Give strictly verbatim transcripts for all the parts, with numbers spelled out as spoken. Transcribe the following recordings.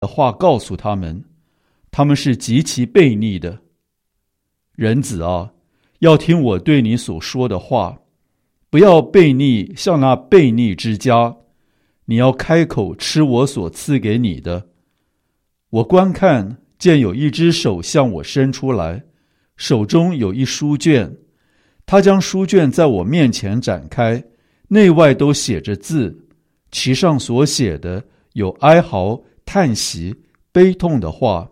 的话告诉他们，他们是极其悖逆的。人子啊，要听我对你所说的话，不要悖逆像那悖逆之家。你要开口吃我所赐给你的。我观看，见有一只手向我伸出来，手中有一书卷，他将书卷在我面前展开，内外都写着字，其上所写的有哀嚎、叹息、悲痛的话。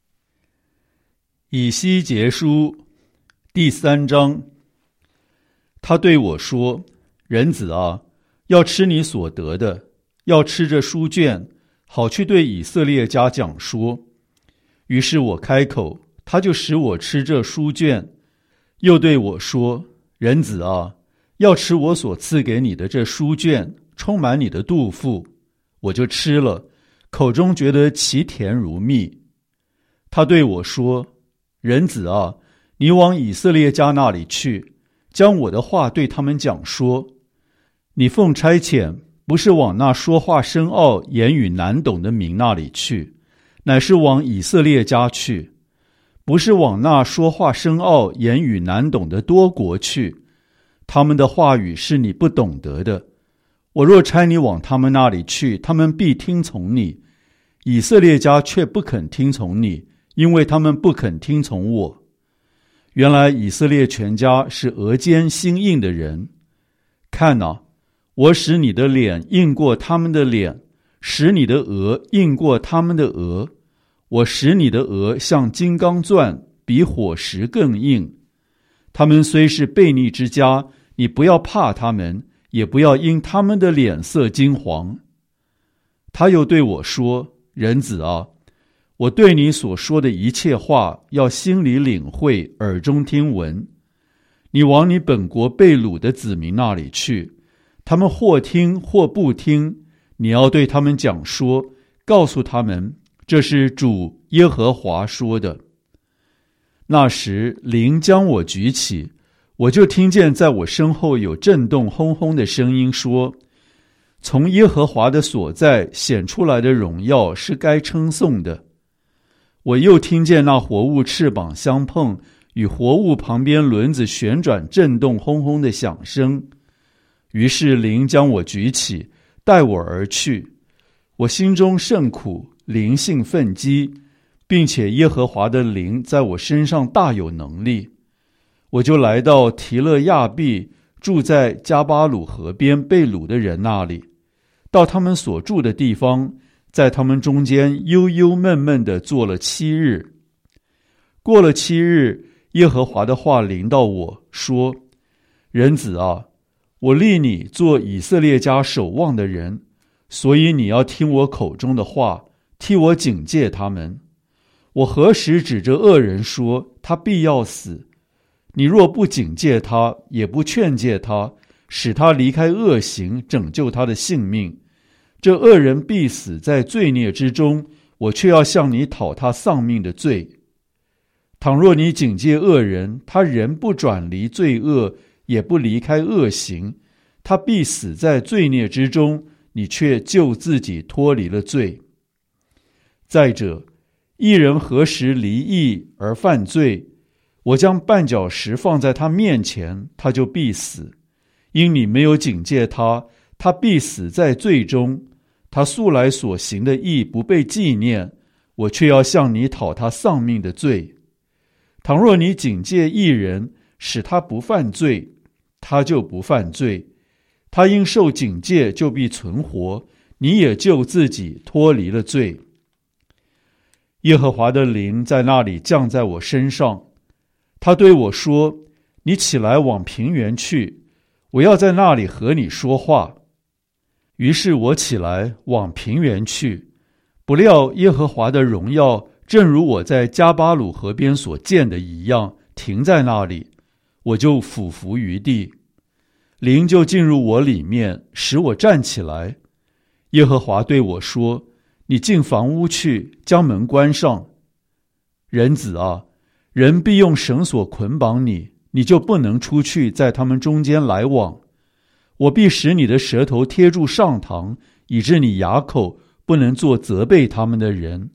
以西结书第三章。他对我说，人子啊，要吃你所得的，要吃这书卷，好去对以色列家讲说。于是我开口，他就使我吃这书卷，又对我说，人子啊，要吃我所赐给你的这书卷，充满你的肚腹。我就吃了，口中觉得其甜如蜜。他对我说，人子啊，你往以色列家那里去，将我的话对他们讲说。你奉差遣，不是往那说话深奥、言语难懂的民那里去，乃是往以色列家去；不是往那说话深奥、言语难懂的多国去，他们的话语是你不懂得的。我若差你往他们那里去，他们必听从你；以色列家却不肯听从你，因为他们不肯听从我。原来以色列全家是额间心硬的人。看哪，我使你的脸硬过他们的脸，使你的额硬过他们的额。我使你的额像金刚钻，比火石更硬。他们虽是悖逆之家，你不要怕他们，也不要因他们的脸色金黄。他又对我说，人子啊，我对你所说的一切话，要心里领会，耳中听闻。你往你本国被掳的子民那里去，他们或听或不听，你要对他们讲说，告诉他们，这是主耶和华说的。那时灵将我举起，我就听见在我身后有震动轰轰的声音说，从耶和华的所在显出来的荣耀是该称颂的。我又听见那活物翅膀相碰，与活物旁边轮子旋转震动轰轰的响声。于是灵将我举起，带我而去。我心中甚苦，灵性愤激，并且耶和华的灵在我身上大有能力。我就来到提勒亚毕，住在加巴鲁河边被掳的人那里，到他们所住的地方，在他们中间忧忧闷闷地坐了七日。过了七日，耶和华的话临到我说，人子啊，我立你做以色列家守望的人，所以你要听我口中的话，替我警戒他们。我何时指着恶人说，他必要死？你若不警戒他，也不劝诫他，使他离开恶行，拯救他的性命，这恶人必死在罪孽之中，我却要向你讨他丧命的罪。倘若你警戒恶人，他仍不转离罪恶，也不离开恶行，他必死在罪孽之中，你却救自己脱离了罪。再者，义人何时离义而犯罪？我将绊脚石放在他面前，他就必死。因你没有警戒他，他必死在罪中。他素来所行的义不被纪念，我却要向你讨他丧命的罪。倘若你警戒义人，使他不犯罪，他就不犯罪。他因受警戒就必存活，你也救自己脱离了罪。耶和华的灵在那里降在我身上，他对我说，你起来往平原去，我要在那里和你说话。于是我起来往平原去，不料耶和华的荣耀正如我在加巴鲁河边所见的一样，停在那里，我就俯伏于地。灵就进入我里面，使我站起来。耶和华对我说，你进房屋去，将门关上。人子啊，人必用绳索捆绑你，你就不能出去在他们中间来往。我必使你的舌头贴住上膛，以致你牙口不能做责备他们的人，